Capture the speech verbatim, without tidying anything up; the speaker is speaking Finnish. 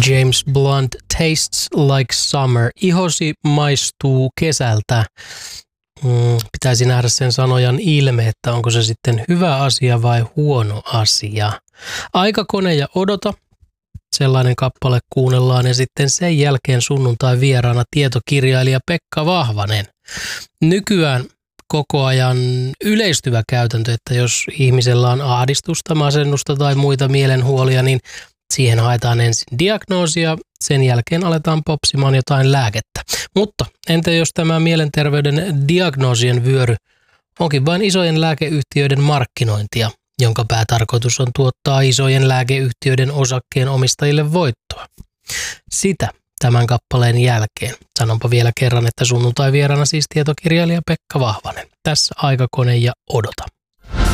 James Blunt, Tastes Like Summer. Ihosi maistuu kesältä. Mm, pitäisi nähdä sen sanojan ilme, että onko se sitten hyvä asia vai huono asia. Aikakone ja odota. Sellainen kappale kuunnellaan ja sitten sen jälkeen sunnuntai vieraana tietokirjailija Pekka Vahvanen. Nykyään koko ajan yleistyvä käytäntö, että jos ihmisellä on ahdistusta, masennusta tai muita mielenhuolia, niin siihen haetaan ensin diagnoosia, sen jälkeen aletaan popsimaan jotain lääkettä. Mutta entä jos tämä mielenterveyden diagnoosien vyöry onkin vain isojen lääkeyhtiöiden markkinointia, jonka päätarkoitus on tuottaa isojen lääkeyhtiöiden osakkeen omistajille voittoa? Sitä tämän kappaleen jälkeen. Sanonpa vielä kerran, että sunnuntai vieraana siis tietokirjailija Pekka Vahvanen. Tässä Aikakone ja odota.